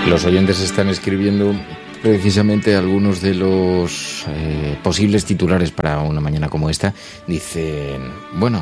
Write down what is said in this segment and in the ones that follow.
Los oyentes están escribiendo precisamente algunos de los posibles titulares para una mañana como esta. Dicen, bueno,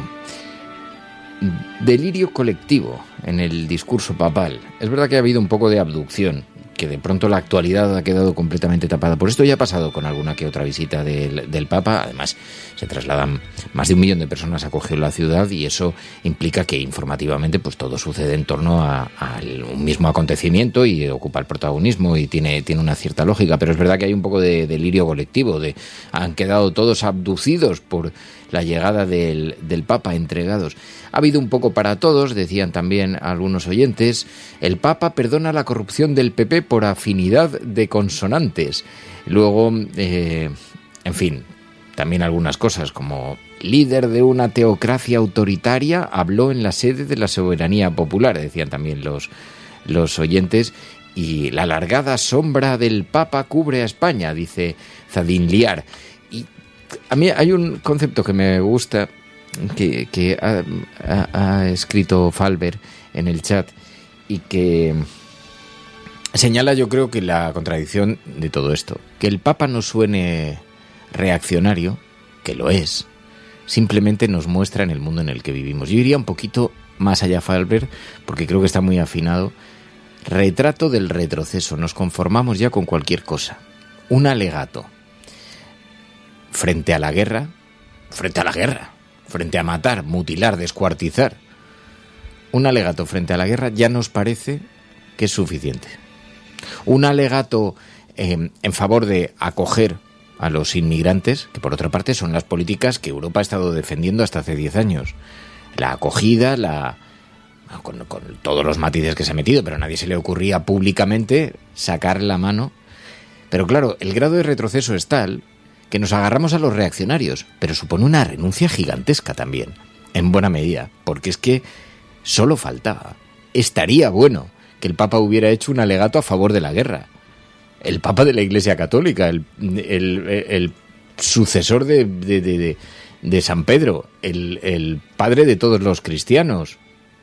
delirio colectivo en el discurso papal. Es verdad que ha habido un poco de abducción, que de pronto la actualidad ha quedado completamente tapada. Por esto ya ha pasado con alguna que otra visita del Papa. Además, se trasladan más de 1 millón de personas a acoger la ciudad y eso implica que informativamente pues todo sucede en torno a un mismo acontecimiento y ocupa el protagonismo y tiene una cierta lógica. Pero es verdad que hay un poco de delirio colectivo, han quedado todos abducidos por la llegada del Papa, entregados. Ha habido un poco para todos, decían también algunos oyentes. El Papa perdona la corrupción del PP por afinidad de consonantes. Luego, en fin, también algunas cosas como líder de una teocracia autoritaria habló en la sede de la soberanía popular, decían también los oyentes. Y la alargada sombra del Papa cubre a España, dice Zadín Liar. Y a mí hay un concepto que me gusta, que ha escrito Falber en el chat y que señala, yo creo, que la contradicción de todo esto. Que el Papa no suene reaccionario, que lo es, simplemente nos muestra en el mundo en el que vivimos. Yo iría un poquito más allá, Falber, porque creo que está muy afinado. Retrato del retroceso. Nos conformamos ya con cualquier cosa. Un alegato frente a la guerra, frente a matar, mutilar, descuartizar. Un alegato frente a la guerra ya nos parece que es suficiente. Un alegato en favor de acoger a los inmigrantes, que por otra parte son las políticas que Europa ha estado defendiendo hasta hace 10 años. La acogida, con todos los matices que se ha metido, pero a nadie se le ocurría públicamente sacar la mano. Pero claro, el grado de retroceso es tal que nos agarramos a los reaccionarios, pero supone una renuncia gigantesca también, en buena medida, porque es que solo faltaba. Estaría bueno que el Papa hubiera hecho un alegato a favor de la guerra. El Papa de la Iglesia Católica, el sucesor de San Pedro, el padre de todos los cristianos,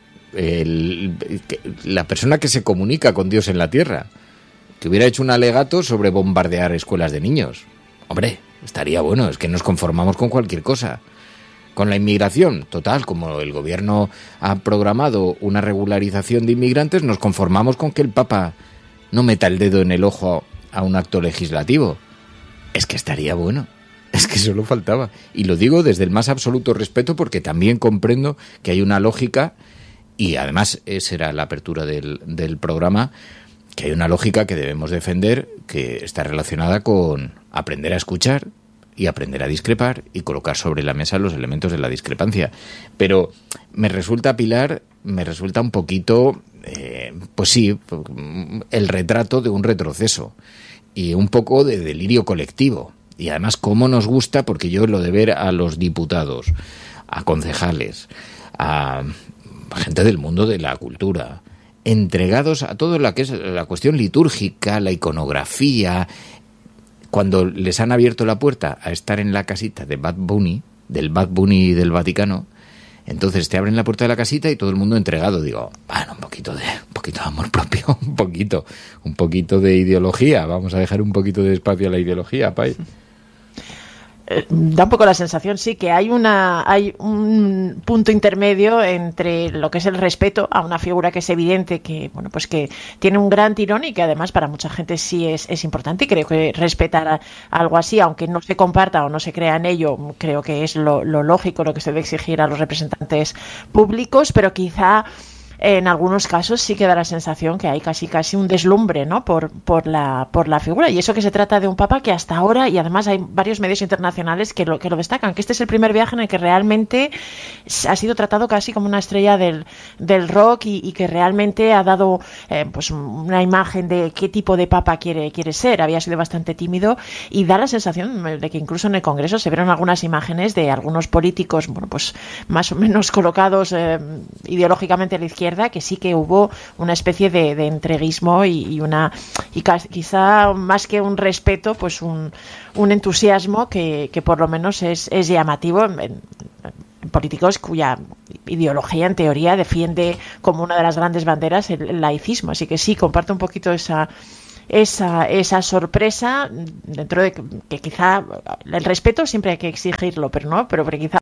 la persona que se comunica con Dios en la tierra, que hubiera hecho un alegato sobre bombardear escuelas de niños. Hombre, estaría bueno, es que nos conformamos con cualquier cosa. Con la inmigración, total, como el gobierno ha programado una regularización de inmigrantes, nos conformamos con que el Papa no meta el dedo en el ojo a un acto legislativo. Es que estaría bueno, es que solo faltaba. Y lo digo desde el más absoluto respeto porque también comprendo que hay una lógica, y además esa era la apertura del programa, que hay una lógica que debemos defender, que está relacionada con aprender a escuchar y aprender a discrepar y colocar sobre la mesa los elementos de la discrepancia. Pero me resulta, Pilar, un poquito, pues sí, el retrato de un retroceso y un poco de delirio colectivo. Y además, cómo nos gusta, porque yo lo de ver a los diputados, a concejales, a gente del mundo de la cultura, entregados a todo lo que es la cuestión litúrgica, la iconografía, cuando les han abierto la puerta a estar en la casita de Bad Bunny, del Bad Bunny del Vaticano, entonces te abren la puerta de la casita y todo el mundo entregado. Digo, bueno, un poquito de amor propio, un poquito de ideología. Vamos a dejar un poquito de espacio a la ideología, Pai. Da un poco la sensación, sí, que hay un punto intermedio entre lo que es el respeto a una figura que es evidente que, bueno, pues que tiene un gran tirón y que además para mucha gente sí es importante, y creo que respetar algo así, aunque no se comparta o no se crea en ello, creo que es lo lógico, lo que se debe exigir a los representantes públicos, pero quizá en algunos casos sí que da la sensación que hay casi un deslumbre, ¿no?, por la figura, y eso que se trata de un papa que hasta ahora, y además hay varios medios internacionales que lo destacan, que este es el primer viaje en el que realmente ha sido tratado casi como una estrella del rock y que realmente ha dado pues una imagen de qué tipo de papa quiere ser. Había sido bastante tímido y da la sensación de que incluso en el Congreso se vieron algunas imágenes de algunos políticos, bueno, pues más o menos colocados ideológicamente a la izquierda, que sí que hubo una especie de entreguismo y quizá más que un respeto, pues un entusiasmo que por lo menos es llamativo políticos cuya ideología en teoría defiende como una de las grandes banderas el laicismo. Así que sí, comparto un poquito esa sorpresa, dentro de que quizá el respeto siempre hay que exigirlo, pero quizá